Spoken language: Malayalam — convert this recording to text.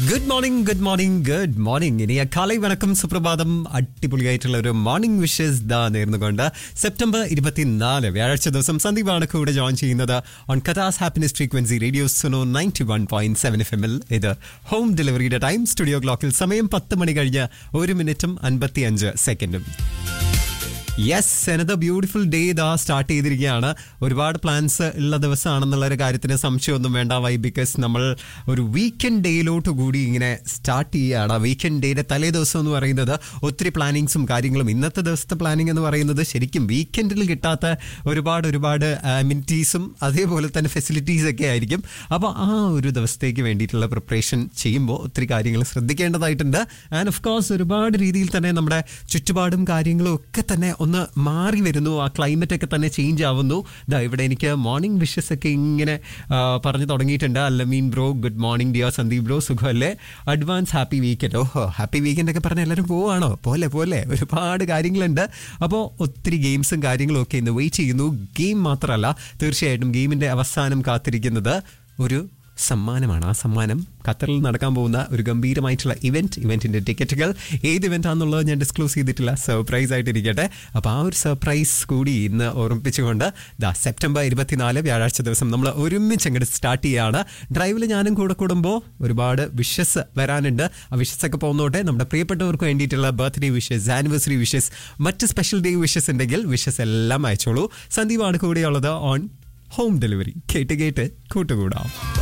Good morning. ഇനി കാലൈ വണക്കം സുപ്രഭാതം. അടിപൊളിയായിട്ടുള്ള ഒരു മോർണിംഗ് വിഷസ് നേർന്നുകൊണ്ട് സെപ്റ്റംബർ 24 വ്യാഴാഴ്ച ദിവസം സന്ദീപാണ് കൂടെ ജോയിൻ ചെയ്യുന്നത് on കഥാസ് happiness frequency radio Suno 91.7 FM. ഇത് ഹോം ഡെലിവറിയുടെ ടൈം. സ്റ്റുഡിയോ ക്ലോക്കിൽ സമയം 10 മണി കഴിഞ്ഞ് 1 മിനിറ്റും 55 സെക്കൻഡും. യെസ്, അനദർ ബ്യൂട്ടിഫുൾ ഡേ ഇതാ സ്റ്റാർട്ട് ചെയ്തിരിക്കുകയാണ്. ഒരുപാട് പ്ലാൻസ് ഉള്ള ദിവസമാണെന്നുള്ളൊരു കാര്യത്തിന് സംശയമൊന്നും വേണ്ട. വൈ? ബിക്കോസ് നമ്മൾ ഒരു വീക്കെൻഡ് ഡേയിലോട്ട് കൂടി ഇങ്ങനെ സ്റ്റാർട്ട് ചെയ്യുകയാണ്. വീക്കെൻഡ് ഡേയുടെ തലേ ദിവസം എന്ന് പറയുന്നത് ഒത്തിരി പ്ലാനിങ്സും കാര്യങ്ങളും. ഇന്നത്തെ ദിവസത്തെ പ്ലാനിങ് എന്ന് പറയുന്നത് ശരിക്കും വീക്കെൻഡിൽ കിട്ടാത്ത ഒരുപാട് അമ്യൂണിറ്റീസും അതേപോലെ തന്നെ ഫെസിലിറ്റീസ് ഒക്കെ ആയിരിക്കും. അപ്പോൾ ആ ഒരു ദിവസത്തേക്ക് വേണ്ടിയിട്ടുള്ള പ്രിപ്പറേഷൻ ചെയ്യുമ്പോൾ ഒത്തിരി കാര്യങ്ങൾ ശ്രദ്ധിക്കേണ്ടതായിട്ടുണ്ട്. ആൻഡ് ഓഫ് കോഴ്സ് ഒരുപാട് രീതിയിൽ തന്നെ നമ്മുടെ ചുറ്റുപാടും കാര്യങ്ങളും ഒക്കെ തന്നെ ഒന്ന് മാറി വരുന്നു. ആ ക്ലൈമറ്റ് ഒക്കെ തന്നെ ചേഞ്ച് ആവുന്നു. ഇവിടെ എനിക്ക് മോർണിംഗ് വിഷസ് ഒക്കെ ഇങ്ങനെ പറഞ്ഞു തുടങ്ങിയിട്ടുണ്ട്. Allameen bro, good morning dear Sandeep bro, സുഖമല്ലേ? Advance happy weekend. ഓഹോ, ഹാപ്പി വീക്കെൻഡ് ഒക്കെ പറഞ്ഞ് എല്ലാവരും പോവാണോ? പോലെ ഒരുപാട് കാര്യങ്ങളുണ്ട്. അപ്പോൾ ഒത്തിരി ഗെയിംസും കാര്യങ്ങളും ഒക്കെ ഇന്ന് വെയിറ്റ് ചെയ്യുന്നു. ഗെയിം മാത്രമല്ല, തീർച്ചയായിട്ടും ഗെയിമിൻ്റെ അവസാനം കാത്തിരിക്കുന്നത് ഒരു സമ്മാനമാണ്. ആ സമ്മാനം ഖത്തറിൽ നടക്കാൻ പോകുന്ന ഒരു ഗംഭീരമായിട്ടുള്ള ഇവന്റിന്റെ ടിക്കറ്റുകൾ. ഏത് ഇവന്റ് ആണെന്നുള്ളത് ഞാൻ ഡിസ്ക്ലോസ് ചെയ്തിട്ടില്ല, സർപ്രൈസ് ആയിട്ടിരിക്കട്ടെ. അപ്പോൾ ആ ഒരു സർപ്രൈസ് കൂടി ഇന്ന് ഓർമ്മിപ്പിച്ചുകൊണ്ട് സെപ്റ്റംബർ 24 വ്യാഴാഴ്ച ദിവസം നമ്മൾ ഒരുമിച്ച് അങ്ങോട്ട് സ്റ്റാർട്ട് ചെയ്യുകയാണ്. ഡ്രൈവിൽ ഞാനും കൂടെ കൂടുമ്പോൾ ഒരുപാട് വിഷസ് വരാനുണ്ട്. ആ വിഷസ് ഒക്കെ പോകുന്നോട്ടെ. നമ്മുടെ പ്രിയപ്പെട്ടവർക്ക് വേണ്ടിയിട്ടുള്ള ബർത്ത്ഡേ വിഷസ്, ആനിവേഴ്സറി വിഷസ്, മറ്റ് സ്പെഷ്യൽ ഡേ വിഷസ് ഉണ്ടെങ്കിൽ വിഷസ് എല്ലാം അയച്ചോളൂ. സന്ദീപാണ് കൂടെയുള്ളത് ഓൺ ഹോം ഡെലിവറി. കേട്ട് കൂട്ടുകൂടാം.